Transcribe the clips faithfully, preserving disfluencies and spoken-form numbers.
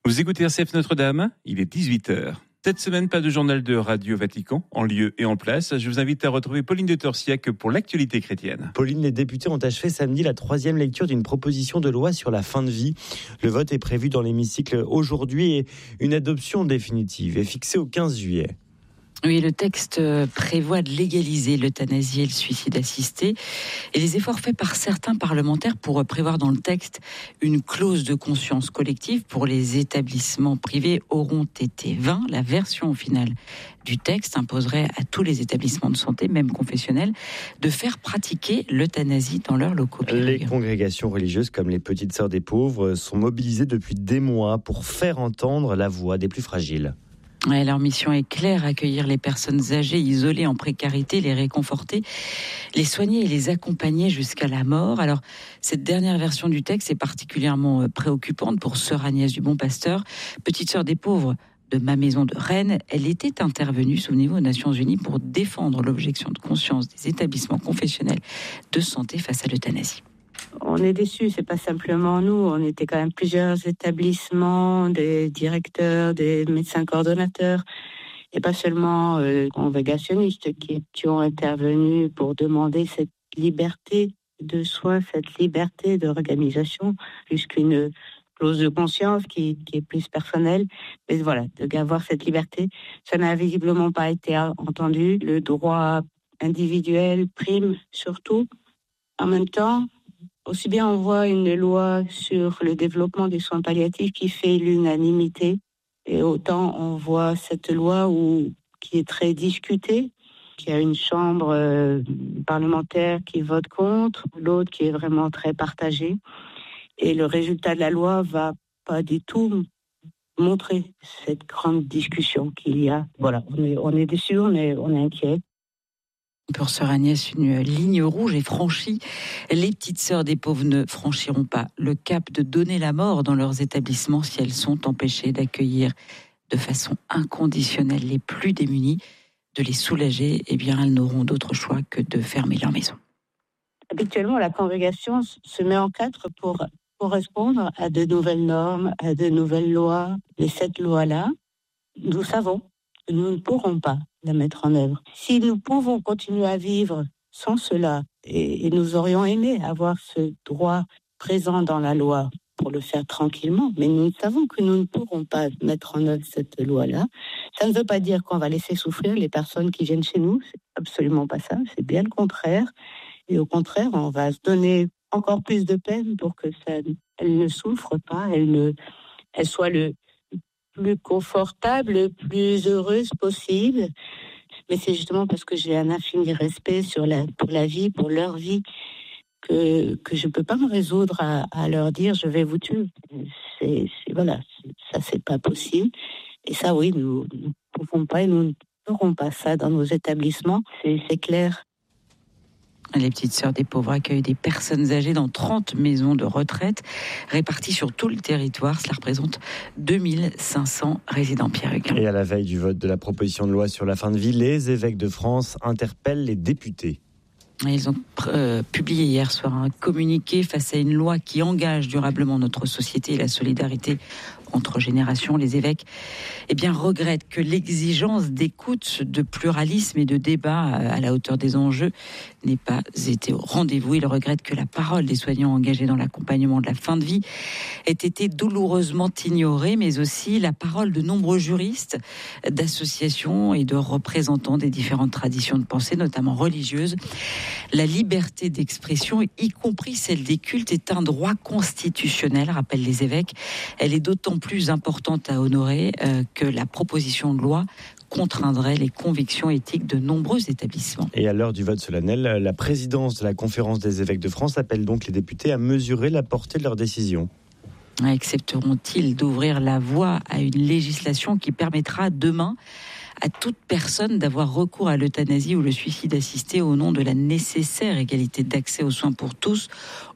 Vous écoutez R C F Notre-Dame, il est dix-huit heures. Cette semaine, pas de journal de Radio Vatican, en lieu et en place. Je vous invite à retrouver Pauline de Torsiac pour l'actualité chrétienne. Pauline, les députés ont achevé samedi la troisième lecture d'une proposition de loi sur la fin de vie. Le vote est prévu dans l'hémicycle aujourd'hui et une adoption définitive est fixée au quinze juillet. Oui, le texte prévoit de légaliser l'euthanasie et le suicide assisté. Et les efforts faits par certains parlementaires pour prévoir dans le texte une clause de conscience collective pour les établissements privés auront été vains. La version finale du texte imposerait à tous les établissements de santé, même confessionnels, de faire pratiquer l'euthanasie dans leurs locaux. Les congrégations religieuses, comme les Petites Sœurs des Pauvres, sont mobilisées depuis des mois pour faire entendre la voix des plus fragiles. Ouais, leur mission est claire, accueillir les personnes âgées, isolées, en précarité, les réconforter, les soigner et les accompagner jusqu'à la mort. Alors, cette dernière version du texte est particulièrement préoccupante pour sœur Agnès du Bon Pasteur, petite sœur des pauvres de ma maison de Rennes. Elle était intervenue, souvenez-vous, aux Nations Unies pour défendre l'objection de conscience des établissements confessionnels de santé face à l'euthanasie. On est déçus, c'est pas simplement nous, on était quand même plusieurs établissements, des directeurs, des médecins coordonnateurs, et pas seulement euh, congrégationnistes qui, qui ont intervenu pour demander cette liberté de soins, cette liberté d'organisation, plus qu'une clause de conscience qui, qui est plus personnelle. Mais voilà, d'avoir cette liberté, ça n'a visiblement pas été entendu. Le droit individuel prime surtout. En même temps, aussi bien on voit une loi sur le développement des soins palliatifs qui fait l'unanimité, et autant on voit cette loi où, qui est très discutée, qui a une chambre euh, parlementaire qui vote contre, l'autre qui est vraiment très partagée. Et le résultat de la loi va pas du tout montrer cette grande discussion qu'il y a. Voilà, on est, on est déçus, on est, on est inquiets. Pour sœur Agnès, une ligne rouge est franchie. Les petites sœurs des pauvres ne franchiront pas le cap de donner la mort dans leurs établissements si elles sont empêchées d'accueillir de façon inconditionnelle les plus démunis, de les soulager. Eh bien, elles n'auront d'autre choix que de fermer leur maison. Habituellement, la congrégation se met en quatre pour correspondre à de nouvelles normes, à de nouvelles lois. Et cette loi-là, nous savons que nous ne pourrons pas la mettre en œuvre. Si nous pouvons continuer à vivre sans cela, et, et nous aurions aimé avoir ce droit présent dans la loi pour le faire tranquillement, mais nous savons que nous ne pourrons pas mettre en œuvre cette loi-là. Ça ne veut pas dire qu'on va laisser souffrir les personnes qui viennent chez nous, c'est absolument pas ça, c'est bien le contraire. Et au contraire, on va se donner encore plus de peine pour que ça, elle ne souffre pas, elle, ne, elle soit le plus confortable, le plus heureuse possible. Mais c'est justement parce que j'ai un infini respect sur la, pour la vie, pour leur vie, que, que je ne peux pas me résoudre à, à leur dire « je vais vous tuer ». C'est, c'est, voilà, c'est, ça, c'est pas possible. Et ça, oui, nous ne pouvons pas et nous ne ferons pas ça dans nos établissements, c'est, c'est clair. Les petites sœurs des pauvres accueillent des personnes âgées dans trente maisons de retraite réparties sur tout le territoire. Cela représente deux mille cinq cents résidents. Pierre Huguin. Et à la veille du vote de la proposition de loi sur la fin de vie, les évêques de France interpellent les députés. Ils ont euh, publié hier soir un communiqué face à une loi qui engage durablement notre société et la solidarité entre générations. Les évêques eh bien, regrettent que l'exigence d'écoute, de pluralisme et de débat à la hauteur des enjeux n'ait pas été au rendez-vous. Ils regrettent que la parole des soignants engagés dans l'accompagnement de la fin de vie ait été douloureusement ignorée, mais aussi la parole de nombreux juristes, d'associations et de représentants des différentes traditions de pensée, notamment religieuses. La liberté d'expression, y compris celle des cultes, est un droit constitutionnel, rappellent les évêques. Elle est d'autant plus importante à honorer euh, que la proposition de loi contraindrait les convictions éthiques de nombreux établissements. Et à l'heure du vote solennel, la présidence de la Conférence des évêques de France appelle donc les députés à mesurer la portée de leur décision. Accepteront-ils d'ouvrir la voie à une législation qui permettra demain à toute personne d'avoir recours à l'euthanasie ou le suicide assisté au nom de la nécessaire égalité d'accès aux soins pour tous, ou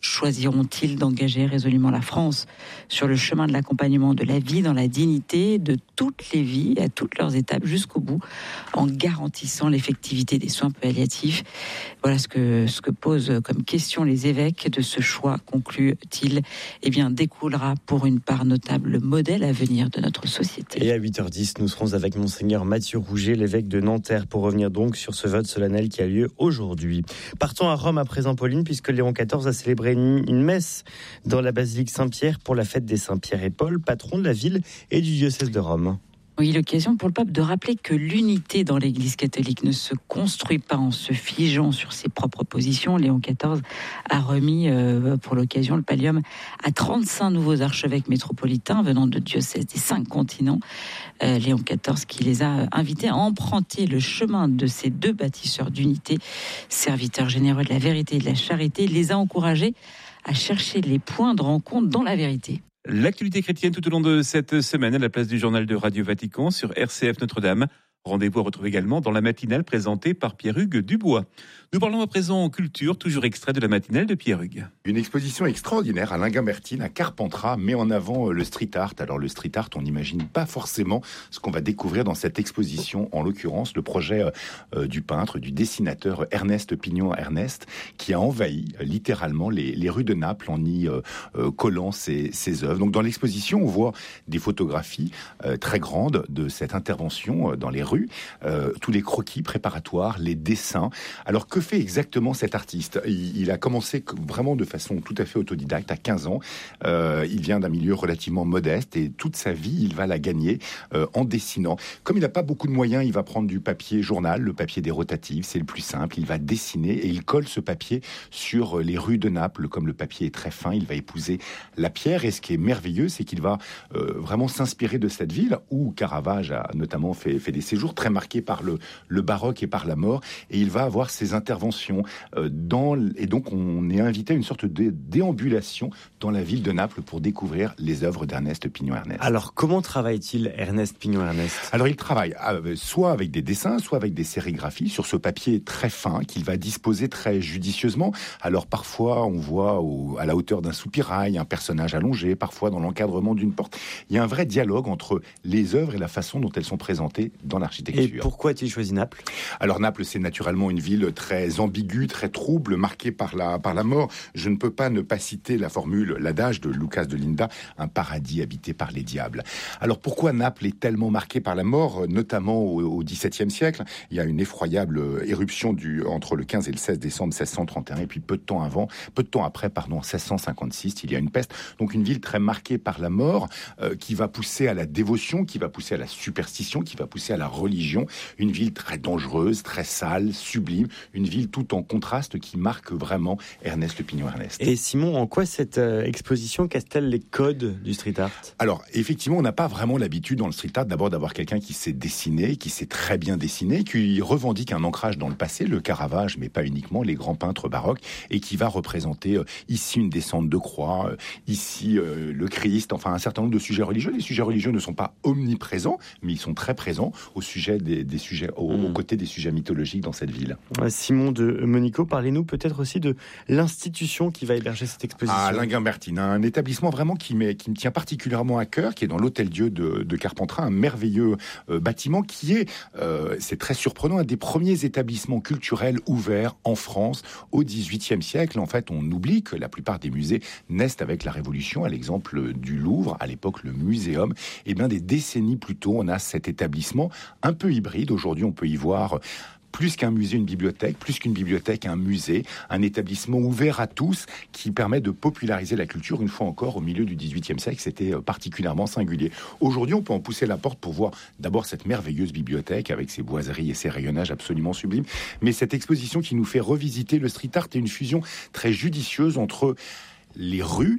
choisiront-ils d'engager résolument la France sur le chemin de l'accompagnement de la vie dans la dignité de toutes les vies, à toutes leurs étapes, jusqu'au bout, en garantissant l'effectivité des soins palliatifs? Voilà ce que, ce que posent comme question les évêques. De ce choix, conclut-il, eh bien, découlera pour une part notable le modèle à venir de notre société. Et à huit heures dix, nous serons avec Monseigneur Mathieu Rouget, l'évêque de Nanterre, pour revenir donc sur ce vote solennel qui a lieu aujourd'hui. Partons à Rome à présent, Pauline, puisque Léon quatorze a célébré une messe dans la basilique Saint-Pierre pour la fête des Saints-Pierre et Paul, patron de la ville et du diocèse de Rome. Oui, l'occasion pour le pape de rappeler que l'unité dans l'Église catholique ne se construit pas en se figeant sur ses propres positions. Léon quatorze a remis euh, pour l'occasion le pallium à trente-cinq nouveaux archevêques métropolitains venant de diocèses des cinq continents. Euh, Léon quatorze qui les a invités à emprunter le chemin de ces deux bâtisseurs d'unité, serviteurs généreux de la vérité et de la charité, les a encouragés à chercher les points de rencontre dans la vérité. L'actualité chrétienne tout au long de cette semaine à la place du journal de Radio Vatican sur R C F Notre-Dame. Rendez-vous à retrouver également dans la matinale présentée par Pierre-Hugues Dubois. Nous parlons à présent en culture, toujours extrait de la matinale de Pierre-Hugues. Une exposition extraordinaire à Linguimbertine, à Carpentras, met en avant le street art. Alors le street art, on n'imagine pas forcément ce qu'on va découvrir dans cette exposition, en l'occurrence le projet euh, du peintre, du dessinateur Ernest Pignon-Ernest, qui a envahi euh, littéralement les, les rues de Naples en y euh, euh, collant ses, ses œuvres. Donc dans l'exposition, on voit des photographies euh, très grandes de cette intervention euh, dans les rues, euh, tous les croquis préparatoires, les dessins. Alors que fait exactement cet artiste ? il, il a commencé vraiment de façon tout à fait autodidacte à quinze ans. Euh, il vient d'un milieu relativement modeste et toute sa vie, il va la gagner euh, en dessinant. Comme il n'a pas beaucoup de moyens, il va prendre du papier journal, le papier des rotatives, c'est le plus simple. Il va dessiner et il colle ce papier sur les rues de Naples. Comme le papier est très fin, il va épouser la pierre. Et ce qui est merveilleux, c'est qu'il va euh, vraiment s'inspirer de cette ville où Caravage a notamment fait, fait des séjours très marqués par le, le baroque et par la mort. Et il va avoir ses interventions euh, dans... Et donc, on est invité à une sorte de déambulation dans la ville de Naples pour découvrir les œuvres d'Ernest Pignon-Ernest. Alors, comment travaille-t-il, Ernest Pignon-Ernest ? Alors, il travaille euh, soit avec des dessins, soit avec des sérigraphies sur ce papier très fin qu'il va disposer très judicieusement. Alors, parfois, on voit au, à la hauteur d'un soupirail un personnage allongé, parfois dans l'encadrement d'une porte. Il y a un vrai dialogue entre les œuvres et la façon dont elles sont présentées dans l'architecture. Et pourquoi a-t-il choisi Naples ? Alors, Naples, c'est naturellement une ville très ambiguë, très trouble, marquée par la, par la mort. Je ne peux pas ne pas citer la formule, l'adage de Lucas de Linda, un paradis habité par les diables. Alors pourquoi Naples est tellement marquée par la mort, notamment au, au dix-septième siècle ? Il y a une effroyable éruption du, entre le quinze et le seize décembre seize cent trente et un, et puis peu de temps avant, peu de temps après, pardon, seize cent cinquante-six, il y a une peste. Donc une ville très marquée par la mort, euh, qui va pousser à la dévotion, qui va pousser à la superstition, qui va pousser à la religion. Une ville très dangereuse, très sale, sublime, une ville tout en contraste qui marque vraiment Ernest Pignon-Ernest. Et Simon, en quoi cette euh, exposition casse-t-elle les codes du street art ? Alors, effectivement, on n'a pas vraiment l'habitude dans le street art d'abord d'avoir quelqu'un qui sait dessiner, qui sait très bien dessiner, qui revendique un ancrage dans le passé, le Caravage, mais pas uniquement, les grands peintres baroques, et qui va représenter euh, ici une descente de croix, euh, ici euh, le Christ, enfin un certain nombre de sujets religieux. Les sujets religieux ne sont pas omniprésents, mais ils sont très présents au sujet des, des sujets, au, mmh. aux côtés des sujets mythologiques dans cette ville. Simon de Monico, parlez-nous peut-être aussi de l'institution qui va héberger cette exposition. À Linguimbertine, un établissement vraiment qui, met, qui me tient particulièrement à cœur, qui est dans l'Hôtel-Dieu de, de Carpentras, un merveilleux euh, bâtiment qui est, euh, c'est très surprenant, un des premiers établissements culturels ouverts en France au dix-huitième siècle. En fait, on oublie que la plupart des musées naissent avec la Révolution, à l'exemple du Louvre, à l'époque le Muséum. Et bien des décennies plus tôt, on a cet établissement un peu hybride. Aujourd'hui, on peut y voir plus qu'un musée, une bibliothèque, plus qu'une bibliothèque, un musée, un établissement ouvert à tous qui permet de populariser la culture. Une fois encore, au milieu du dix-huitième siècle, c'était particulièrement singulier. Aujourd'hui, on peut en pousser la porte pour voir d'abord cette merveilleuse bibliothèque avec ses boiseries et ses rayonnages absolument sublimes, mais cette exposition qui nous fait revisiter le street art est une fusion très judicieuse entre les rues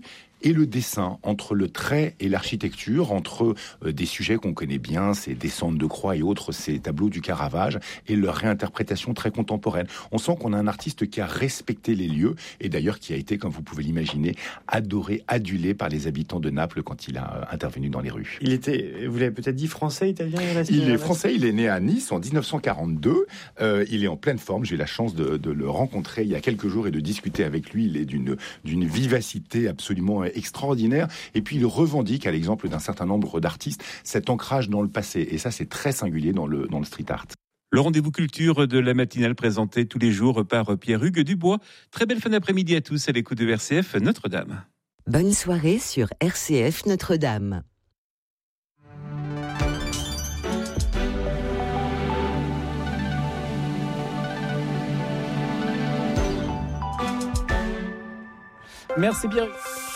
et le dessin, entre le trait et l'architecture, entre euh, des sujets qu'on connaît bien, ces descentes de croix et autres, ces tableaux du Caravage, et leur réinterprétation très contemporaine. On sent qu'on a un artiste qui a respecté les lieux, et d'ailleurs qui a été, comme vous pouvez l'imaginer, adoré, adulé par les habitants de Naples quand il a euh, intervenu dans les rues. Il était, vous l'avez peut-être dit, français, italien? Il est français, il est né à Nice en dix-neuf cent quarante-deux. Euh, il est en pleine forme. J'ai eu la chance de, de le rencontrer il y a quelques jours et de discuter avec lui. Il est d'une, d'une vivacité absolument extraordinaire. Et puis il revendique, à l'exemple d'un certain nombre d'artistes, cet ancrage dans le passé. Et ça, c'est très singulier dans le, dans le street art. Le rendez-vous culture de la matinale présenté tous les jours par Pierre-Hugues Dubois. Très belle fin d'après-midi à tous à l'écoute de R C F Notre-Dame. Bonne soirée sur R C F Notre-Dame. Merci Pierre.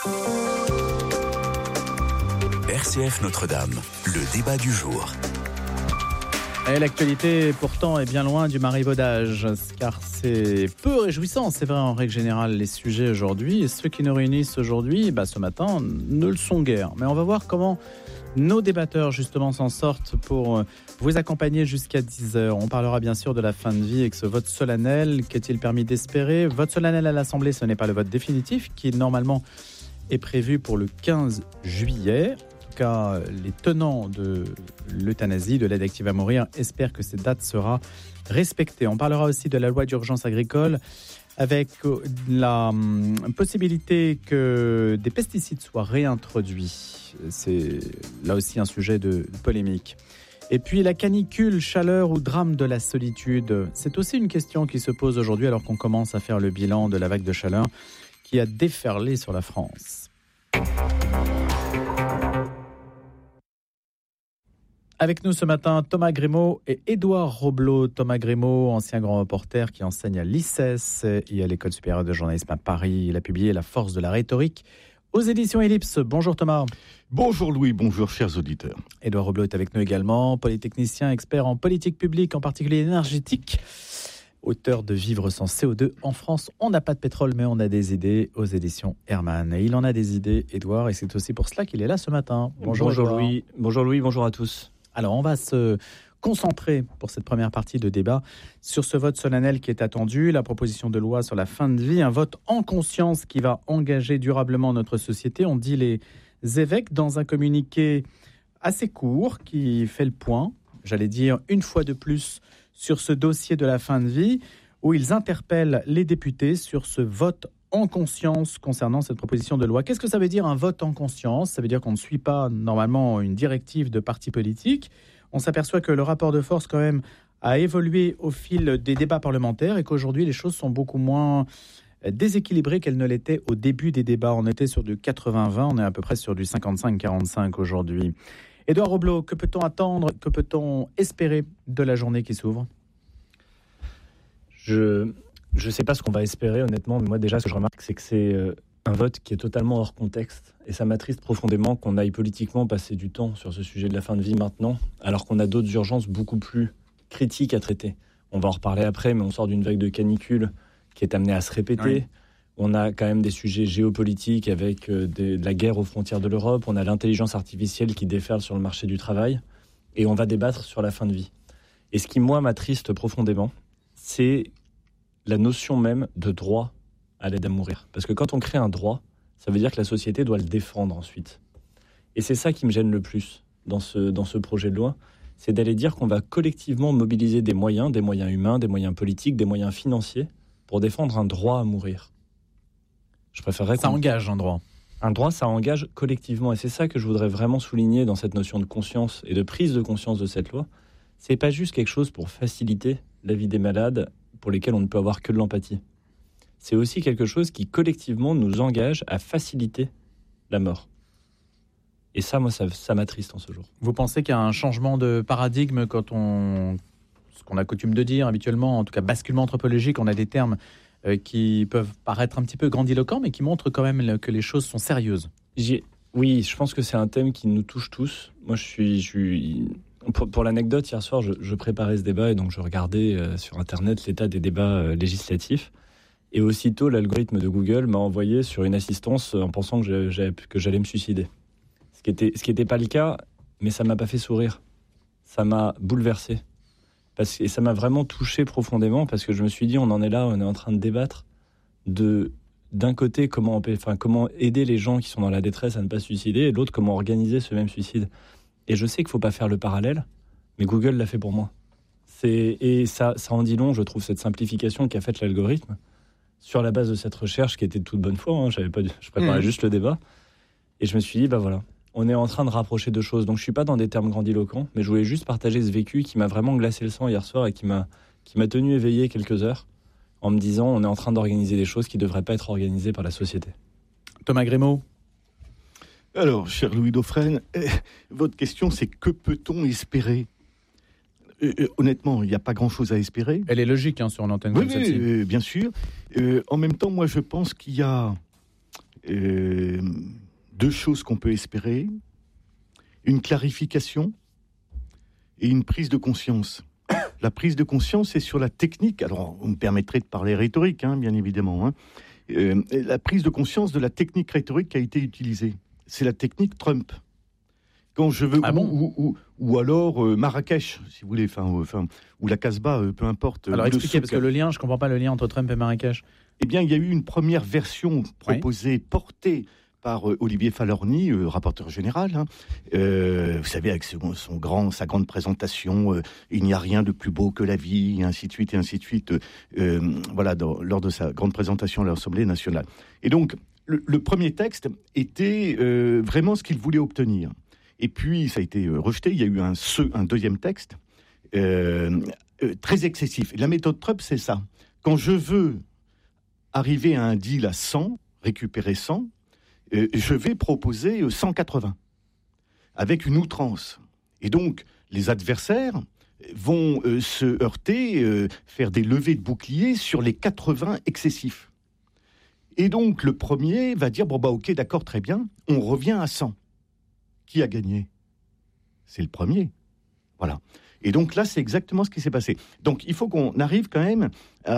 R C F Notre-Dame, le débat du jour. Et l'actualité, pourtant, est bien loin du marivaudage, car c'est peu réjouissant, c'est vrai en règle générale, les sujets aujourd'hui. Et ceux qui nous réunissent aujourd'hui, bah, ce matin, ne le sont guère. Mais on va voir comment nos débatteurs, justement, s'en sortent pour vous accompagner jusqu'à dix heures. On parlera bien sûr de la fin de vie avec ce vote solennel. Qu'est-il permis d'espérer ? Vote solennel à l'Assemblée, ce n'est pas le vote définitif, qui normalement est prévu pour le quinze juillet. Cas, les tenants de l'euthanasie, de l'aide active à mourir, espèrent que cette date sera respectée. On parlera aussi de la loi d'urgence agricole avec la possibilité que des pesticides soient réintroduits. C'est là aussi un sujet de polémique. Et puis la canicule, chaleur ou drame de la solitude, c'est aussi une question qui se pose aujourd'hui alors qu'on commence à faire le bilan de la vague de chaleur qui a déferlé sur la France. Avec nous ce matin, Thomas Grémaud et Édouard Roblot. Thomas Grémaud, ancien grand reporter qui enseigne à l'I C E S et à l'École supérieure de journalisme à Paris. Il a publié La force de la rhétorique aux éditions Ellipse. Bonjour Thomas. Bonjour Louis, bonjour chers auditeurs. Édouard Roblot est avec nous également, polytechnicien, expert en politique publique, en particulier énergétique. Auteur de Vivre sans C O deux en France. On n'a pas de pétrole, mais on a des idées aux éditions Hermann. Et il en a des idées, Édouard, et c'est aussi pour cela qu'il est là ce matin. Bonjour, bonjour Louis. Bonjour Louis, bonjour à tous. Alors, on va se concentrer pour cette première partie de débat sur ce vote solennel qui est attendu, la proposition de loi sur la fin de vie, un vote en conscience qui va engager durablement notre société. On dit les évêques dans un communiqué assez court qui fait le point, j'allais dire une fois de plus, sur ce dossier de la fin de vie, où ils interpellent les députés sur ce vote en conscience concernant cette proposition de loi. Qu'est-ce que ça veut dire un vote en conscience ? Ça veut dire qu'on ne suit pas normalement une directive de parti politique. On s'aperçoit que le rapport de force quand même a évolué au fil des débats parlementaires et qu'aujourd'hui les choses sont beaucoup moins déséquilibrées qu'elles ne l'étaient au début des débats. On était sur du quatre-vingts vingt, on est à peu près sur du cinquante-cinq quarante-cinq aujourd'hui. Édouard Roblot, que peut-on attendre, que peut-on espérer de la journée qui s'ouvre ? Je... Je ne sais pas ce qu'on va espérer, honnêtement, mais moi, déjà, ce que je remarque, c'est que c'est euh, un vote qui est totalement hors contexte. Et ça m'attriste profondément qu'on aille politiquement passer du temps sur ce sujet de la fin de vie maintenant, alors qu'on a d'autres urgences beaucoup plus critiques à traiter. On va en reparler après, mais on sort d'une vague de canicule qui est amenée à se répéter. Oui. On a quand même des sujets géopolitiques avec euh, des, de la guerre aux frontières de l'Europe. On a l'intelligence artificielle qui déferle sur le marché du travail. Et on va débattre sur la fin de vie. Et ce qui, moi, m'attriste profondément, c'est la notion même de droit à l'aide à mourir. Parce que quand on crée un droit, ça veut dire que la société doit le défendre ensuite. Et c'est ça qui me gêne le plus dans ce, dans ce projet de loi, c'est d'aller dire qu'on va collectivement mobiliser des moyens, des moyens humains, des moyens politiques, des moyens financiers, pour défendre un droit à mourir. Je préférerais ça engage un droit. Un droit, ça engage collectivement. Et c'est ça que je voudrais vraiment souligner dans cette notion de conscience et de prise de conscience de cette loi. C'est pas juste quelque chose pour faciliter la vie des malades pour lesquels on ne peut avoir que de l'empathie. C'est aussi quelque chose qui, collectivement, nous engage à faciliter la mort. Et ça, moi, ça, ça m'attriste en ce jour. Vous pensez qu'il y a un changement de paradigme quand on... ce qu'on a coutume de dire habituellement, en tout cas basculement anthropologique, on a des termes euh, qui peuvent paraître un petit peu grandiloquents, mais qui montrent quand même que les choses sont sérieuses. J'ai... Oui, je pense que c'est un thème qui nous touche tous. Moi, je suis... Je suis... Pour, pour l'anecdote, hier soir, je, je préparais ce débat et donc je regardais euh, sur Internet l'état des débats euh, législatifs. Et aussitôt, l'algorithme de Google m'a envoyé sur une assistance en pensant que, j'avais, que j'allais me suicider. Ce qui était, ce qui n'était pas le cas, mais ça ne m'a pas fait sourire. Ça m'a bouleversé. Parce, et ça m'a vraiment touché profondément parce que je me suis dit, on en est là, on est en train de débattre de, d'un côté, comment, on peut, enfin, comment aider les gens qui sont dans la détresse à ne pas se suicider, et de l'autre, comment organiser ce même suicide. Et je sais qu'il ne faut pas faire le parallèle, mais Google l'a fait pour moi. C'est, et ça, ça en dit long, je trouve, cette simplification qu'a faite l'algorithme sur la base de cette recherche qui était de toute bonne foi. Hein, j'avais pas, je préparais mmh. juste le débat. Et je me suis dit, bah voilà, on est en train de rapprocher deux choses. Donc je ne suis pas dans des termes grandiloquents, mais je voulais juste partager ce vécu qui m'a vraiment glacé le sang hier soir et qui m'a, qui m'a tenu éveillé quelques heures en me disant, on est en train d'organiser des choses qui ne devraient pas être organisées par la société. Thomas Grémaud. Alors, cher Louis Dauphren, euh, votre question, c'est que peut-on espérer ? Euh, euh, honnêtement, il n'y a pas grand-chose à espérer. Elle est logique hein, sur une antenne oui, comme celle-ci. Oui, euh, bien sûr. Euh, en même temps, moi, je pense qu'il y a euh, deux choses qu'on peut espérer. Une clarification et une prise de conscience. La prise de conscience, c'est sur la technique. Alors, vous me permettrez de parler rhétorique, hein, bien évidemment. Hein. Euh, la prise de conscience de la technique rhétorique qui a été utilisée. C'est la technique Trump. Quand je veux, ah ou, bon ou, ou, ou alors euh, Marrakech, si vous voulez, enfin, euh, ou la Casbah, euh, peu importe. Alors expliquez, parce que le lien, je ne comprends pas le lien entre Trump et Marrakech. Eh bien, il y a eu une première version proposée, oui. portée par euh, Olivier Falorni, euh, rapporteur général. Hein. Euh, vous savez, avec son, son grand, sa grande présentation, euh, il n'y a rien de plus beau que la vie, et ainsi de suite, et ainsi de suite. Euh, voilà, dans, lors de sa grande présentation à l'Assemblée nationale. Et donc, le, le premier texte était euh, vraiment ce qu'il voulait obtenir. Et puis, ça a été rejeté. Il y a eu un, un deuxième texte euh, euh, très excessif. La méthode Trump, c'est ça. Quand je veux arriver à un deal à cent, récupérer cent, euh, je vais proposer cent quatre-vingts, avec une outrance. Et donc, les adversaires vont euh, se heurter, euh, faire des levées de boucliers sur les quatre-vingts excessifs. Et donc, le premier va dire, bon, bah, ok, d'accord, très bien, on revient à cent. Qui a gagné ? C'est le premier. Voilà. Et donc là, c'est exactement ce qui s'est passé. Donc il faut qu'on arrive quand même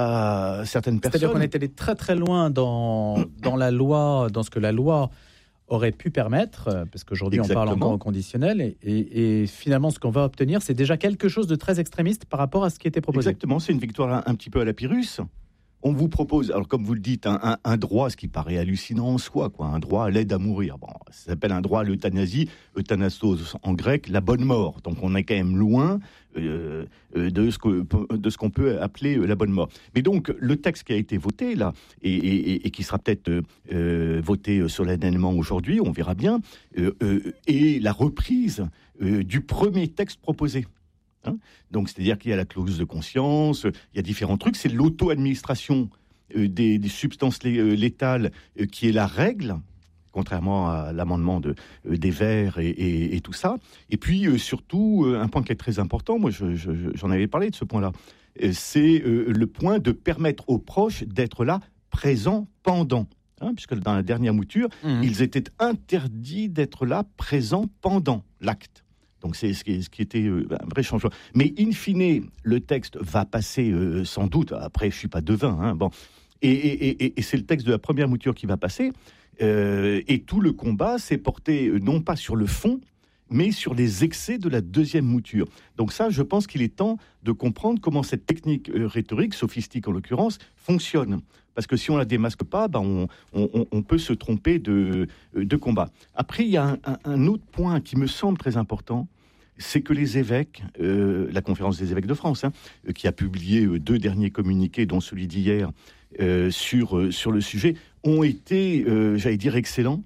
à certaines personnes... C'est-à-dire qu'on est allé très très loin dans, dans la loi, dans ce que la loi aurait pu permettre, parce qu'aujourd'hui exactement. On parle encore au conditionnel, et, et, et finalement ce qu'on va obtenir, c'est déjà quelque chose de très extrémiste par rapport à ce qui était proposé. Exactement, c'est une victoire un, un petit peu à la Pyrrhus. On vous propose, alors comme vous le dites, un, un, un droit, ce qui paraît hallucinant en soi, quoi, un droit à l'aide à mourir. Bon, ça s'appelle un droit à l'euthanasie, euthanastos en grec, la bonne mort. Donc on est quand même loin euh, de, ce que, de ce qu'on peut appeler la bonne mort. Mais donc le texte qui a été voté là, et, et, et qui sera peut-être euh, voté solennellement aujourd'hui, on verra bien, euh, euh, est la reprise euh, du premier texte proposé. Hein, donc, c'est-à-dire qu'il y a la clause de conscience, il y a différents trucs. C'est l'auto-administration euh, des, des substances lé- euh, létales euh, qui est la règle, contrairement à l'amendement de, euh, des Verts et, et, et tout ça. Et puis, euh, surtout, euh, un point qui est très important, moi je, je, j'en avais parlé de ce point-là, euh, c'est euh, le point de permettre aux proches d'être là, présents pendant. Hein, puisque dans la dernière mouture, mmh. ils étaient interdits d'être là, présents pendant l'acte. Donc c'est ce qui, ce qui était euh, un vrai changement. Mais in fine, le texte va passer euh, sans doute, après je ne suis pas devin, hein, bon, et, et, et, et c'est le texte de la première mouture qui va passer, euh, et tout le combat s'est porté euh, non pas sur le fond, mais sur les excès de la deuxième mouture. Donc ça, je pense qu'il est temps de comprendre comment cette technique euh, rhétorique, sophistique en l'occurrence, fonctionne. Parce que si on ne la démasque pas, ben on, on, on peut se tromper de, de combat. Après, il y a un, un, un autre point qui me semble très important, c'est que les évêques, euh, la conférence des évêques de France, hein, qui a publié euh, deux derniers communiqués, dont celui d'hier, euh, sur, euh, sur le sujet, ont été, euh, j'allais dire, excellents.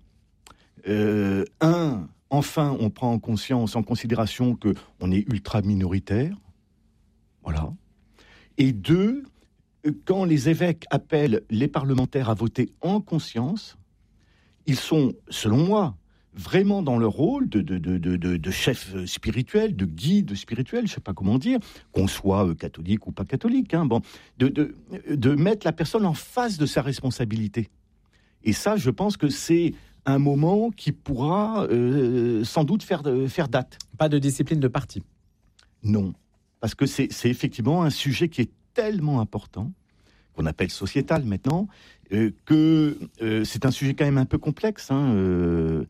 Euh, un, enfin, on prend en conscience, en considération qu'on est ultra minoritaire. Voilà. Et deux, quand les évêques appellent les parlementaires à voter en conscience, ils sont, selon moi, vraiment dans leur rôle de, de, de, de, de chef spirituel, de guide spirituel, je ne sais pas comment dire, qu'on soit catholique ou pas catholique, hein, bon, de, de, de mettre la personne en face de sa responsabilité. Et ça, je pense que c'est un moment qui pourra euh, sans doute faire, faire date. Pas de discipline de parti. Non, parce que c'est, c'est effectivement un sujet qui est tellement important qu'on appelle sociétale maintenant, euh, que euh, c'est un sujet quand même un peu complexe. Hein, euh,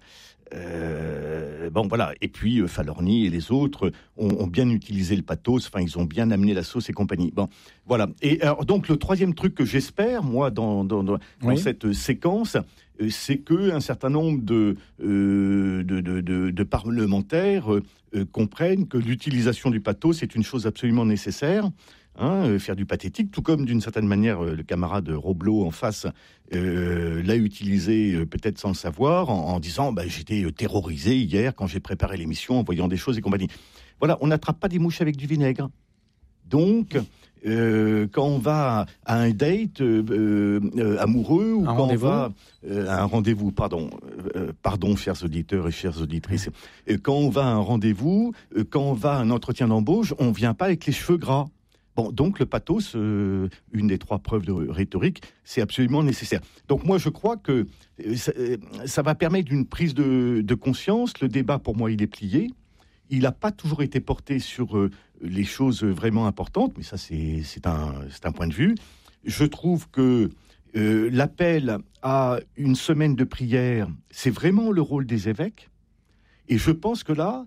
euh, bon, voilà. Et puis, euh, Falorni et les autres ont, ont bien utilisé le pathos, enfin, ils ont bien amené la sauce et compagnie. Bon, voilà. Et alors, donc, le troisième truc que j'espère, moi, dans, dans, dans, oui. dans cette séquence, euh, c'est qu'un certain nombre de, euh, de, de, de, de parlementaires euh, comprennent que l'utilisation du pathos est une chose absolument nécessaire. Hein, euh, faire du pathétique, tout comme d'une certaine manière euh, le camarade Roblot en face euh, l'a utilisé euh, peut-être sans le savoir en, en disant bah, j'étais euh, terrorisé hier quand j'ai préparé l'émission en voyant des choses et compagnie. Voilà, on n'attrape pas des mouches avec du vinaigre. Donc, euh, quand on va à un date euh, euh, amoureux ou un quand on va euh, à un rendez-vous, pardon, euh, pardon, chers auditeurs et chères auditrices, euh, quand on va à un rendez-vous, euh, quand on va à un entretien d'embauche, on ne vient pas avec les cheveux gras. Bon, donc le pathos, euh, une des trois preuves de rhétorique, c'est absolument nécessaire. Donc moi, je crois que ça, ça va permettre une prise de, de conscience. Le débat, pour moi, il est plié. Il n'a pas toujours été porté sur euh, les choses vraiment importantes, mais ça, c'est, c'est, un, c'est un point de vue. Je trouve que euh, l'appel à une semaine de prière, c'est vraiment le rôle des évêques. Et je pense que là,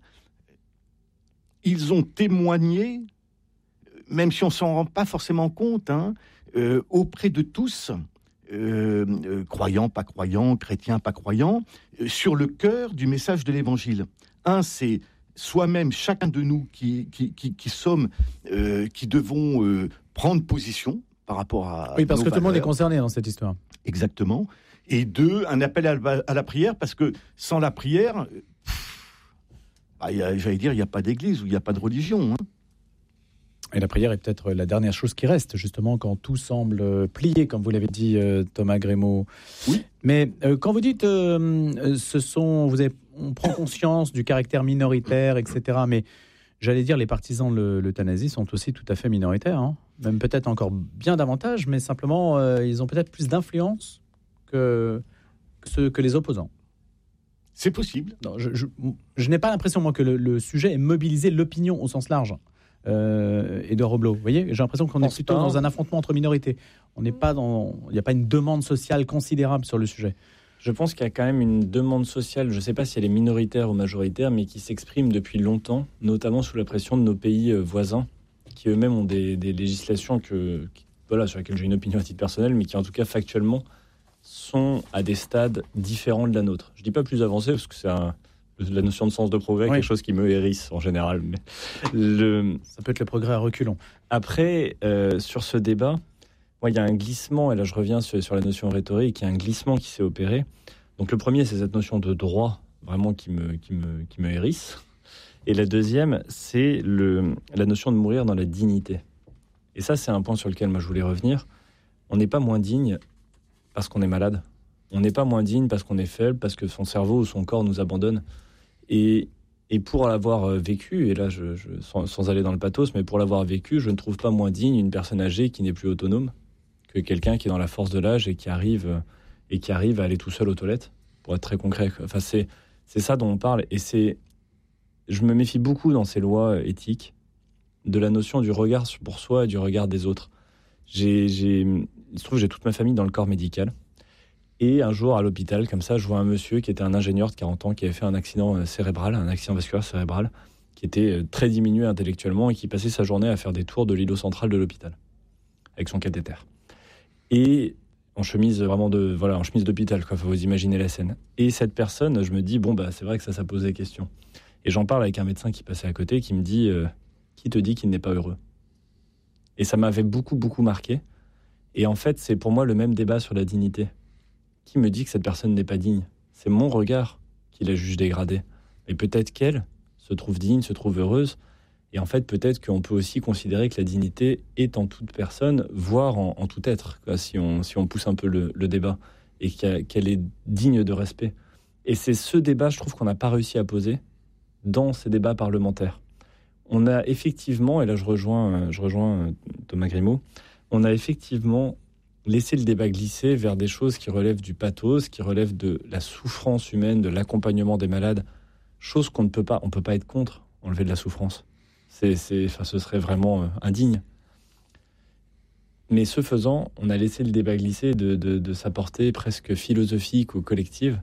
ils ont témoigné, même si on ne s'en rend pas forcément compte, hein, euh, auprès de tous, euh, euh, croyants, pas croyants, chrétiens, pas croyants, euh, sur le cœur du message de l'Évangile. Un, c'est soi-même, chacun de nous qui, qui, qui, qui sommes, euh, qui devons euh, prendre position par rapport à Oui, parce que valeurs. Tout le monde est concerné dans cette histoire. Exactement. Et deux, un appel à la, à la prière, parce que sans la prière, pff, bah, y a, j'allais dire, il n'y a pas d'église ou il n'y a pas de religion, hein. Et la prière est peut-être la dernière chose qui reste, justement, quand tout semble plié, comme vous l'avez dit, euh, Thomas Grémaud. Oui. Mais euh, quand vous dites, euh, ce sont, vous avez, on prend conscience du caractère minoritaire, et cetera. Mais j'allais dire, les partisans de l'euthanasie sont aussi tout à fait minoritaires, hein. Même peut-être encore bien davantage, mais simplement, euh, ils ont peut-être plus d'influence que, que, ceux, que les opposants. C'est possible. Non, je, je, je n'ai pas l'impression, moi, que le, le sujet ait mobilisé l'opinion au sens large. Euh, et de Roblot. Vous voyez, j'ai l'impression qu'on est plutôt pas. dans un affrontement entre minorités. On n'est pas dans, il n'y a pas une demande sociale considérable sur le sujet. Je pense qu'il y a quand même une demande sociale, je ne sais pas si elle est minoritaire ou majoritaire, mais qui s'exprime depuis longtemps, notamment sous la pression de nos pays voisins, qui eux-mêmes ont des, des législations que, qui, voilà, sur lesquelles j'ai une opinion à titre personnel, mais qui en tout cas factuellement sont à des stades différents de la nôtre. Je ne dis pas plus avancé, parce que c'est un... la notion de sens de progrès, oui. quelque chose qui me hérisse en général. Mais le... Ça peut être le progrès à reculons. Après, euh, sur ce débat, moi, il y a un glissement, et là je reviens sur, sur la notion rhétorique, il y a un glissement qui s'est opéré. Donc le premier, c'est cette notion de droit, vraiment qui me, qui me, qui me hérisse. Et la deuxième, c'est le, la notion de mourir dans la dignité. Et ça, c'est un point sur lequel moi je voulais revenir. On n'est pas moins digne parce qu'on est malade. On n'est pas moins digne parce qu'on est faible, parce que son cerveau ou son corps nous abandonne. Et, et pour l'avoir vécu, et là, je, je, sans, sans aller dans le pathos, mais pour l'avoir vécu, je ne trouve pas moins digne une personne âgée qui n'est plus autonome que quelqu'un qui est dans la force de l'âge et qui arrive, et qui arrive à aller tout seul aux toilettes, pour être très concret. Enfin, c'est, c'est ça dont on parle. Et c'est, je me méfie beaucoup dans ces lois éthiques de la notion du regard pour soi et du regard des autres. J'ai, j'ai, il se trouve que j'ai toute ma famille dans le corps médical. Et un jour, à l'hôpital, comme ça, je vois un monsieur qui était un ingénieur de quarante ans, qui avait fait un accident cérébral, un accident vasculaire cérébral, qui était très diminué intellectuellement et qui passait sa journée à faire des tours de l'îlot central de l'hôpital, avec son cathéter. Et en chemise vraiment de, voilà, en chemise d'hôpital, quoi, faut vous imaginer la scène. Et cette personne, je me dis, bon, bah, c'est vrai que ça, ça pose des questions. Et j'en parle avec un médecin qui passait à côté, qui me dit, euh, qui te dit qu'il n'est pas heureux? Et ça m'avait beaucoup, beaucoup marqué. Et en fait, c'est pour moi le même débat sur la dignité. Qui me dit que cette personne n'est pas digne? C'est mon regard qui la juge dégradée. Mais peut-être qu'elle se trouve digne, se trouve heureuse. Et en fait, peut-être qu'on peut aussi considérer que la dignité est en toute personne, voire en, en tout être, quoi, si, on, si on pousse un peu le, le débat, et qu'elle est digne de respect. Et c'est ce débat, je trouve, qu'on n'a pas réussi à poser dans ces débats parlementaires. On a effectivement, et là je rejoins, je rejoins Thomas Grémaud, on a effectivement laisser le débat glisser vers des choses qui relèvent du pathos, qui relèvent de la souffrance humaine, de l'accompagnement des malades, chose qu'on ne peut pas, on peut pas être contre, enlever de la souffrance. C'est, c'est, enfin, ce serait vraiment euh, indigne. Mais ce faisant, on a laissé le débat glisser de, de, de sa portée presque philosophique ou collective,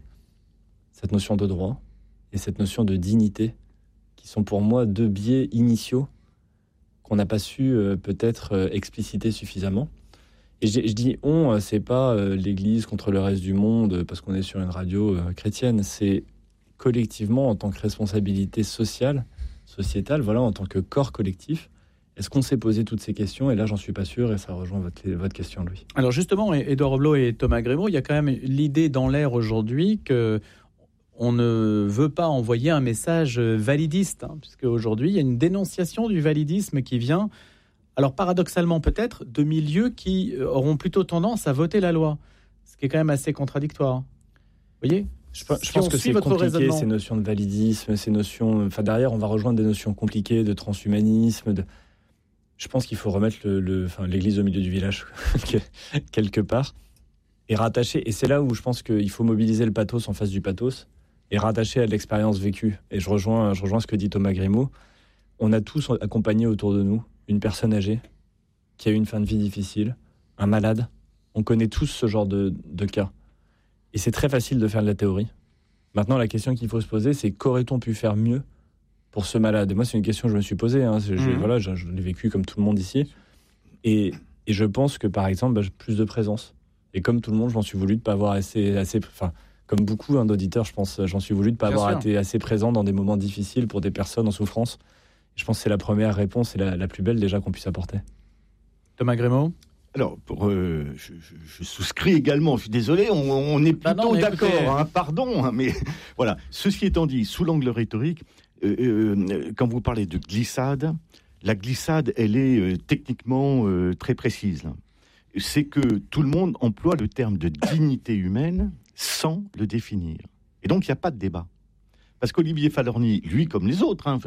cette notion de droit et cette notion de dignité, qui sont pour moi deux biais initiaux qu'on n'a pas su euh, peut-être euh, expliciter suffisamment. Et je, je dis on, c'est pas euh, l'Église contre le reste du monde, parce qu'on est sur une radio euh, chrétienne, c'est collectivement, en tant que responsabilité sociale, sociétale, voilà, en tant que corps collectif. Est-ce qu'on s'est posé toutes ces questions ? Et là, j'en suis pas sûr, et ça rejoint votre, votre question, Louis. Alors justement, Édouard Roblot et Thomas Grémaud, il y a quand même l'idée dans l'air aujourd'hui que on ne veut pas envoyer un message validiste, hein, puisque aujourd'hui, il y a une dénonciation du validisme qui vient, alors paradoxalement peut-être, de milieux qui auront plutôt tendance à voter la loi, ce qui est quand même assez contradictoire. Vous voyez ? Je, je si pense que c'est compliqué, ces notions de validisme, ces notions... Enfin, derrière, on va rejoindre des notions compliquées de transhumanisme, de... Je pense qu'il faut remettre le, le, enfin, l'église au milieu du village, quelque part, et rattacher. Et c'est là où je pense qu'il faut mobiliser le pathos en face du pathos, et rattacher à l'expérience vécue. Et je rejoins, je rejoins ce que dit Thomas Grémaud. On a tous accompagné autour de nous une personne âgée qui a eu une fin de vie difficile, un malade. On connaît tous ce genre de, de cas. Et c'est très facile de faire de la théorie. Maintenant, la question qu'il faut se poser, c'est qu'aurait-on pu faire mieux pour ce malade ? Et moi, c'est une question que je me suis posée. Hein. Je, mmh. voilà, je, je l'ai vécu comme tout le monde ici. Et, et je pense que, par exemple, bah, plus de présence. Et comme tout le monde, je m'en suis voulu de ne pas avoir assez... assez enfin, comme beaucoup hein, d'auditeurs, je pense, j'en suis voulu de ne pas Bien avoir sûr. été assez présent dans des moments difficiles pour des personnes en souffrance. Je pense que c'est la première réponse et la, la plus belle déjà qu'on puisse apporter. Thomas Grémaud ? Alors, pour, euh, je, je, je souscris également. Je suis désolé, on, on est plutôt ah non, d'accord. Écoutez... Hein, pardon, hein, mais voilà. Ceci étant dit, sous l'angle rhétorique, euh, euh, quand vous parlez de glissade, la glissade, elle est euh, techniquement euh, très précise. Là. C'est que tout le monde emploie le terme de dignité humaine sans le définir. Et donc, il n'y a pas de débat. Parce qu'Olivier Falorni, lui comme les autres, hein,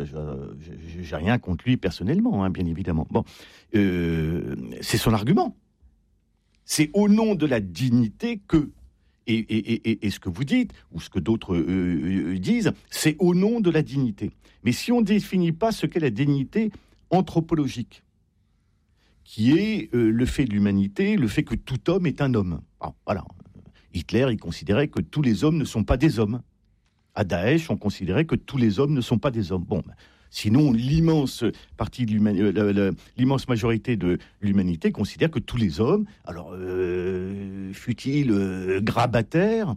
je n'ai rien contre lui personnellement, hein, bien évidemment, bon, euh, c'est son argument. C'est au nom de la dignité que, et, et, et, et ce que vous dites, ou ce que d'autres euh, euh, disent, c'est au nom de la dignité. Mais si on ne définit pas ce qu'est la dignité anthropologique, qui est euh, le fait de l'humanité, le fait que tout homme est un homme. Alors, voilà. Hitler, il considérait que tous les hommes ne sont pas des hommes. À Daesh, on considérait que tous les hommes ne sont pas des hommes. Bon, ben, sinon, l'immense partie de euh, l'immense majorité de l'humanité considère que tous les hommes, alors euh, fut-il euh, grabataire,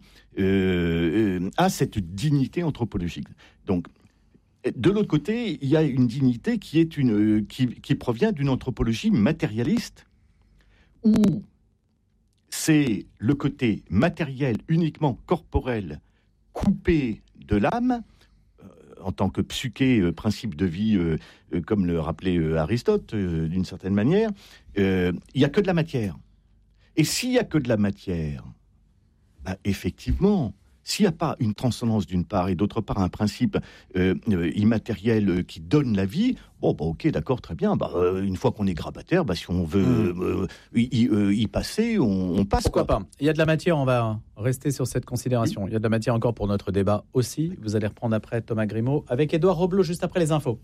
euh, euh, a cette dignité anthropologique. Donc, de l'autre côté, il y a une dignité qui est une euh, qui, qui provient d'une anthropologie matérialiste, où c'est le côté matériel, uniquement corporel, coupé de l'âme, euh, en tant que psyché, euh, principe de vie, euh, euh, comme le rappelait euh, Aristote, euh, d'une certaine manière, euh, il n'y a que de la matière. Et s'il n'y a que de la matière, bah, effectivement, s'il n'y a pas une transcendance d'une part et d'autre part un principe euh, euh, immatériel euh, qui donne la vie, bon, bah, ok, d'accord, très bien. Bah, euh, une fois qu'on est grabataire, bah, si on veut mmh. euh, y, euh, y passer, on, on passe. Pourquoi quoi. pas ? Il y a de la matière, on va rester sur cette considération. Il y a de la matière encore pour notre débat aussi. Vous allez reprendre après Thomas Grémaud avec Édouard Roblot juste après les infos.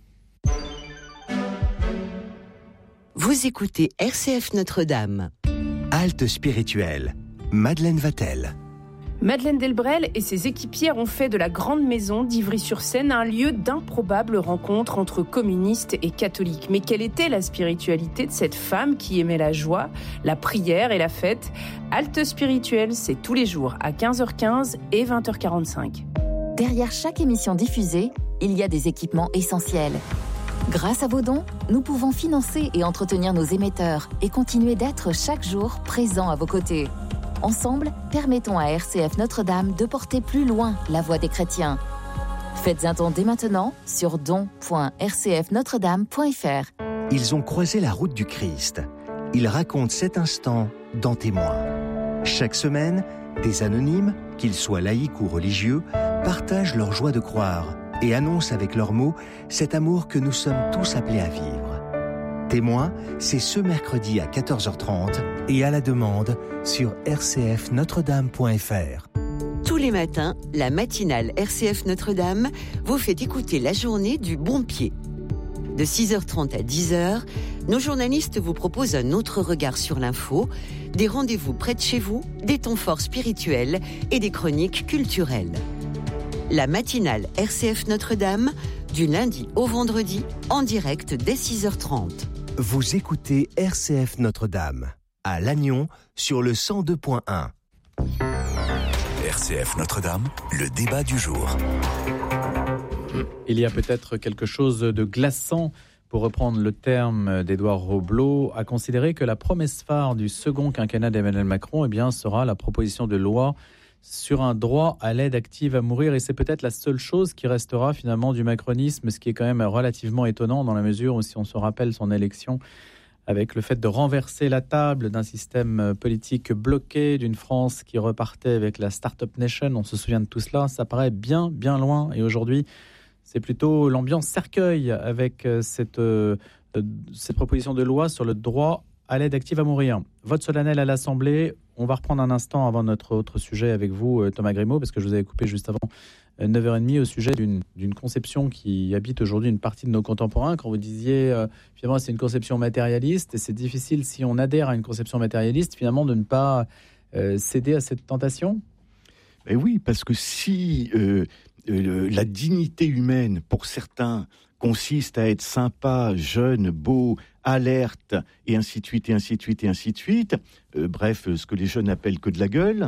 Vous écoutez R C F Notre-Dame. Halte spirituelle. Madeleine Vatel. Madeleine Delbrel et ses équipières ont fait de la Grande Maison d'Ivry-sur-Seine un lieu d'improbables rencontres entre communistes et catholiques. Mais quelle était la spiritualité de cette femme qui aimait la joie, la prière et la fête ? Halte spirituelle, c'est tous les jours à quinze heures quinze et vingt heures quarante-cinq. Derrière chaque émission diffusée, il y a des équipements essentiels. Grâce à vos dons, nous pouvons financer et entretenir nos émetteurs et continuer d'être chaque jour présents à vos côtés. Ensemble, permettons à R C F Notre-Dame de porter plus loin la voix des chrétiens. Faites un don dès maintenant sur don point r c f notre dame point f r. Ils ont croisé la route du Christ. Ils racontent cet instant dans Témoins. Chaque semaine, des anonymes, qu'ils soient laïcs ou religieux, partagent leur joie de croire et annoncent avec leurs mots cet amour que nous sommes tous appelés à vivre. Témoins, c'est ce mercredi à quatorze heures trente et à la demande sur r c f notre dame point f r. Tous les matins, la matinale R C F Notre-Dame vous fait écouter la journée du bon pied. De six heures trente à dix heures, nos journalistes vous proposent un autre regard sur l'info, des rendez-vous près de chez vous, des temps forts spirituels et des chroniques culturelles. La matinale R C F Notre-Dame, du lundi au vendredi, en direct dès six heures trente. Vous écoutez R C F Notre-Dame, à Lannion, sur le cent deux point un. R C F Notre-Dame, le débat du jour. Il y a peut-être quelque chose de glaçant, pour reprendre le terme d'Édouard Roblot, à considérer que la promesse phare du second quinquennat d'Emmanuel Macron eh bien, sera la proposition de loi sur un droit à l'aide active à mourir. Et c'est peut-être la seule chose qui restera finalement du macronisme, ce qui est quand même relativement étonnant dans la mesure où, si on se rappelle son élection, avec le fait de renverser la table d'un système politique bloqué, d'une France qui repartait avec la Startup Nation, on se souvient de tout cela, ça paraît bien, bien loin. Et aujourd'hui, c'est plutôt l'ambiance cercueil avec cette, euh, cette proposition de loi sur le droit à l'aide active à mourir. Vote solennel à l'Assemblée. On va reprendre un instant avant notre autre sujet avec vous, Thomas Grimaud, parce que je vous avais coupé juste avant neuf heures trente au sujet d'une, d'une conception qui habite aujourd'hui une partie de nos contemporains. Quand vous disiez, euh, finalement, c'est une conception matérialiste, et c'est difficile, si on adhère à une conception matérialiste, finalement, de ne pas euh, céder à cette tentation. Ben oui, parce que si euh, euh, la dignité humaine, pour certains, consiste à être sympa, jeune, beau, alerte, et ainsi de suite, et ainsi de suite, et ainsi de suite, euh, bref, ce que les jeunes appellent que de la gueule,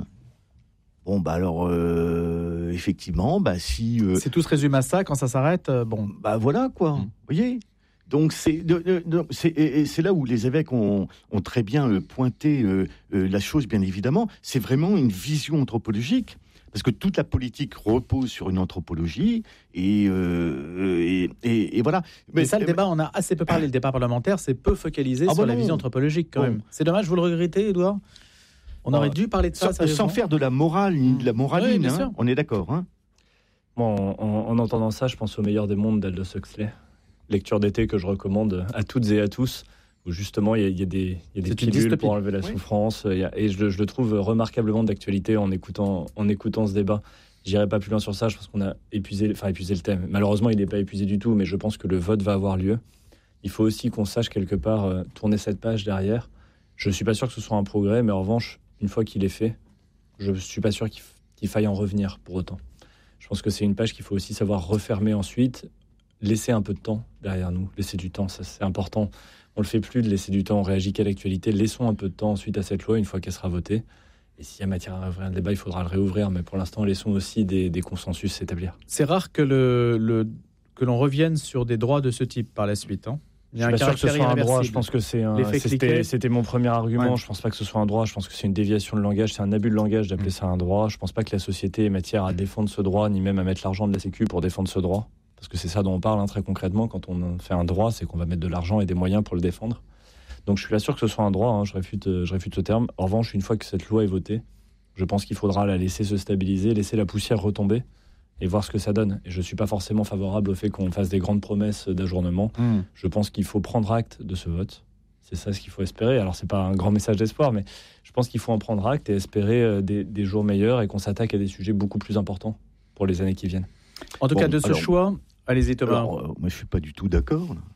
bon, bah alors, euh, effectivement, bah si... Euh, si tout se résume à ça, quand ça s'arrête, euh, bon... Bah voilà, quoi, vous mmh. voyez. Donc, c'est, de, de, de, c'est, et c'est là où les évêques ont, ont très bien euh, pointé euh, euh, la chose, bien évidemment. C'est vraiment une vision anthropologique, parce que toute la politique repose sur une anthropologie, et, euh, et, et, et voilà. Mais, Mais ça, le débat, on a assez peu parlé, le débat parlementaire, c'est peu focalisé ah, sur bah la vision anthropologique, quand bon. même. C'est dommage, vous le regrettez, Édouard ? On aurait dû parler de ça, sans, sans faire de la morale ni de la moraline, oui, hein, on est d'accord. Hein. Moi, en, en, en entendant ça, je pense au Meilleur des mondes d'Aldous Huxley. Lecture d'été que je recommande à toutes et à tous, où justement il y a, il y a des, il y a des pilules pour enlever la oui. souffrance. Il y a, et je, je le trouve remarquablement d'actualité en écoutant, en écoutant ce débat. J'irai pas plus loin sur ça, je pense qu'on a épuisé, enfin, épuisé le thème. Malheureusement, il n'est pas épuisé du tout, mais je pense que le vote va avoir lieu. Il faut aussi qu'on sache quelque part euh, tourner cette page derrière. Je ne suis pas sûr que ce soit un progrès, mais en revanche, une fois qu'il est fait, je ne suis pas sûr qu'il, f- qu'il faille en revenir pour autant. Je pense que c'est une page qu'il faut aussi savoir refermer ensuite, laisser un peu de temps derrière nous, laisser du temps, ça c'est important. On ne le fait plus de laisser du temps, on réagit qu'à l'actualité. Laissons un peu de temps ensuite à cette loi une fois qu'elle sera votée. Et s'il y a matière à ouvrir un débat, il faudra le réouvrir, mais pour l'instant, laissons aussi des, des consensus s'établir. C'est rare que, le, le, que l'on revienne sur des droits de ce type par la suite, hein. Il y a je ne pense pas sûr que ce soit un droit, je pense que c'est un, c'était, c'était mon premier argument, ouais. Je ne pense pas que ce soit un droit, je pense que c'est une déviation de langage, c'est un abus de langage d'appeler mmh. ça un droit. Je ne pense pas que la société ait matière à défendre ce droit, ni même à mettre l'argent de la Sécu pour défendre ce droit. Parce que c'est ça dont on parle, hein, très concrètement, quand on fait un droit, c'est qu'on va mettre de l'argent et des moyens pour le défendre. Donc je suis pas sûr que ce soit un droit, hein, je, réfute, je réfute ce terme. En revanche, une fois que cette loi est votée, je pense qu'il faudra la laisser se stabiliser, laisser la poussière retomber et voir ce que ça donne. Et je ne suis pas forcément favorable au fait qu'on fasse des grandes promesses d'ajournement. Mmh. Je pense qu'il faut prendre acte de ce vote. C'est ça ce qu'il faut espérer. Alors, ce n'est pas un grand message d'espoir, mais je pense qu'il faut en prendre acte et espérer des, des jours meilleurs et qu'on s'attaque à des sujets beaucoup plus importants pour les années qui viennent. En tout bon, cas, de ce alors, choix... Allez-y, Thomas. Alors, euh, moi, je ne suis pas du tout d'accord. Là.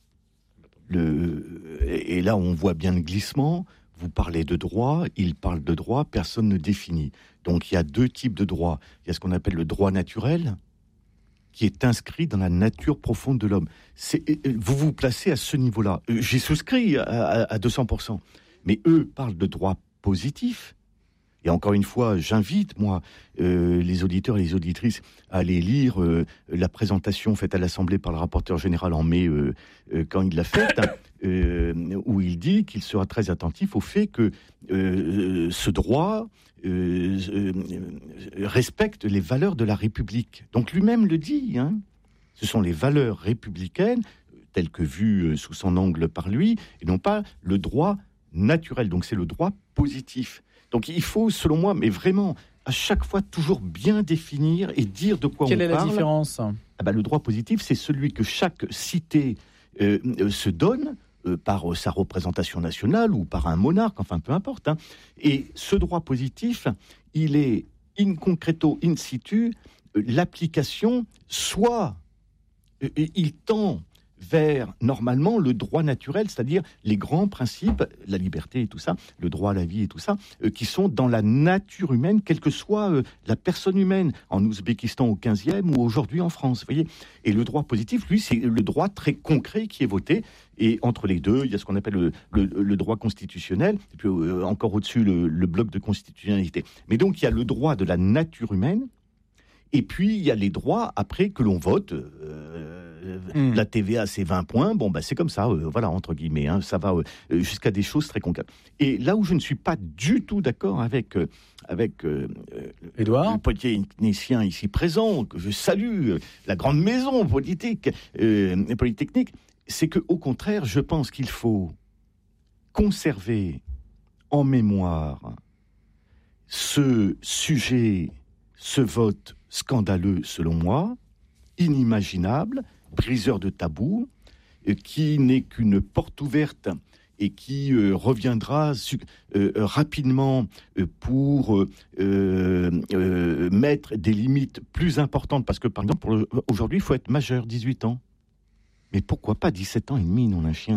Le... Et là, on voit bien le glissement. Vous parlez de droit, il parle de droit, personne ne définit. Donc il y a deux types de droits. Il y a ce qu'on appelle le droit naturel, qui est inscrit dans la nature profonde de l'homme. C'est, vous vous placez à ce niveau-là. J'ai souscrit à, à, à deux cents pour cent. Mais eux parlent de droit positif. Et encore une fois, j'invite, moi, euh, les auditeurs et les auditrices à aller lire euh, la présentation faite à l'Assemblée par le rapporteur général en mai, euh, euh, quand il l'a faite, euh, où il dit qu'il sera très attentif au fait que euh, ce droit euh, euh, respecte les valeurs de la République. Donc lui-même le dit, hein. Ce sont les valeurs républicaines, telles que vues sous son angle par lui, et non pas le droit naturel. Donc c'est le droit positif. Donc il faut, selon moi, mais vraiment, à chaque fois, toujours bien définir et dire de quoi Quelle on parle. Quelle est la différence ? Ah ben, le droit positif, c'est celui que chaque cité euh, euh, se donne euh, par euh, sa représentation nationale ou par un monarque, enfin peu importe. Hein. Et ce droit positif, il est in concreto, in situ, euh, l'application, soit euh, il tend vers, normalement, le droit naturel, c'est-à-dire les grands principes, la liberté et tout ça, le droit à la vie et tout ça, euh, qui sont dans la nature humaine, quelle que soit euh, la personne humaine, en Ouzbékistan au quinzième ou aujourd'hui en France, vous voyez. Et le droit positif, lui, c'est le droit très concret qui est voté. Et entre les deux, il y a ce qu'on appelle le, le, le droit constitutionnel, et puis euh, encore au-dessus, le, le bloc de constitutionnalité. Mais donc, il y a le droit de la nature humaine, et puis il y a les droits, après, que l'on vote. Euh, mmh. La T V A, c'est vingt points. Bon, bah, c'est comme ça, euh, voilà, entre guillemets. Hein, ça va euh, jusqu'à des choses très concrètes. Et là où je ne suis pas du tout d'accord avec... Euh, avec euh, Édouard, le polytechnicien ici présent, que je salue, euh, la grande maison politique, euh, polytechnique, c'est qu'au contraire, je pense qu'il faut conserver en mémoire ce sujet, ce vote scandaleux selon moi, inimaginable, briseur de tabous, euh, qui n'est qu'une porte ouverte et qui euh, reviendra su- euh, rapidement euh, pour euh, euh, mettre des limites plus importantes. Parce que, par exemple, pour, aujourd'hui, il faut être majeur, dix-huit ans. Mais pourquoi pas dix-sept ans et demi, non, un chien ?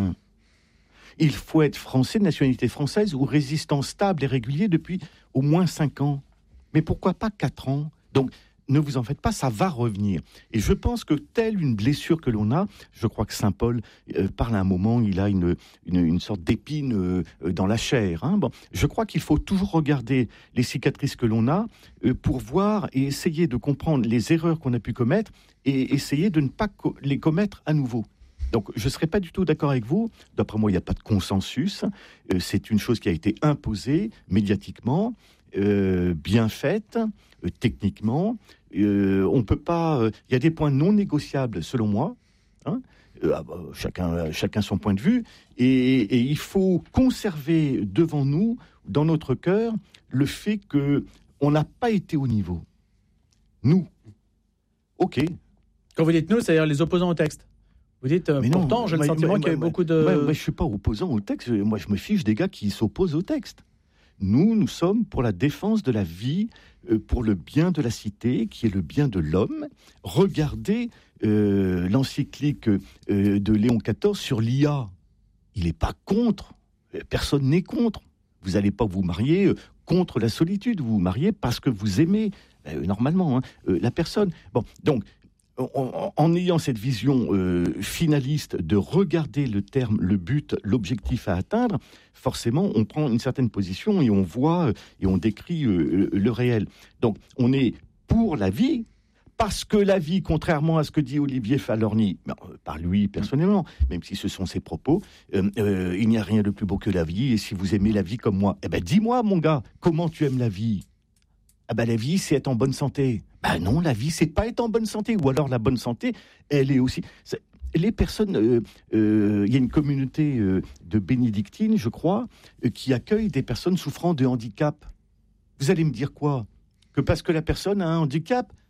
Il faut être français, de nationalité française, ou résistant stable et régulier depuis au moins cinq ans. Mais pourquoi pas quatre ans ? Donc, ne vous en faites pas, ça va revenir. Et je pense que telle une blessure que l'on a, je crois que Saint Paul euh, parle à un moment, il a une, une, une sorte d'épine euh, dans la chair. Hein. Bon, je crois qu'il faut toujours regarder les cicatrices que l'on a euh, pour voir et essayer de comprendre les erreurs qu'on a pu commettre et essayer de ne pas co- les commettre à nouveau. Donc, je ne serais pas du tout d'accord avec vous. D'après moi, il n'y a pas de consensus. Euh, c'est une chose qui a été imposée médiatiquement, euh, bien faite, euh, techniquement. Euh, on peut pas. Il euh, y a des points non négociables, selon moi. Hein, euh, ah bah, chacun, euh, chacun son point de vue. Et, et il faut conserver devant nous, dans notre cœur, le fait que on n'a pas été au niveau. Nous. Ok. Quand vous dites nous, c'est-à-dire les opposants au texte. Vous dites, euh, pourtant, j'ai le sentiment qu'il y a eu beaucoup de... Moi, moi, je ne suis pas opposant au texte. Moi, je me fiche des gars qui s'opposent au texte. Nous, nous sommes pour la défense de la vie, euh, pour le bien de la cité, qui est le bien de l'homme. Regardez euh, l'encyclique euh, de Léon quatorze sur l'I A. Il n'est pas contre. Personne n'est contre. Vous n'allez pas vous marier euh, contre la solitude. Vous vous mariez parce que vous aimez, euh, normalement, hein, euh, la personne. Bon, donc... En, en ayant cette vision euh, finaliste de regarder le terme, le but, l'objectif à atteindre, forcément, on prend une certaine position et on voit euh, et on décrit euh, le réel. Donc, on est pour la vie, parce que la vie, contrairement à ce que dit Olivier Falorni, euh, par lui personnellement, même si ce sont ses propos, euh, euh, il n'y a rien de plus beau que la vie, et si vous aimez la vie comme moi, eh ben dis-moi, mon gars, comment tu aimes la vie ? Ah ben la vie, c'est être en bonne santé. Ben non, la vie, c'est pas être en bonne santé. Ou alors la bonne santé, elle est aussi... C'est... Les personnes... Euh, euh, il y a une communauté euh, de bénédictines, je crois, euh, qui accueille des personnes souffrant de handicap. Vous allez me dire quoi ? Que parce que la personne a un handicap,